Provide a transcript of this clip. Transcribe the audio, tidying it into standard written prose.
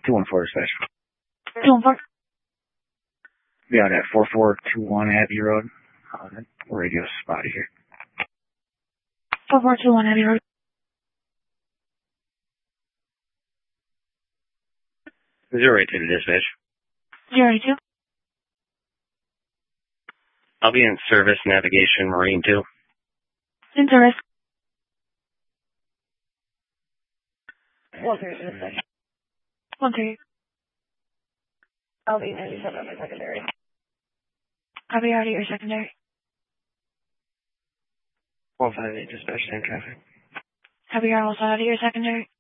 214 dispatch. 214. Be out at 4421 Abbey Road. Radio spotty here. 4421 Abbey Road. 082 to dispatch. 082. I'll be in service, navigation, Marine 2. In service. 13 to dispatch. 13. I'll be 97 on my secondary. I'll be out at your secondary. 158 dispatch, same traffic. I'll be also out at your secondary.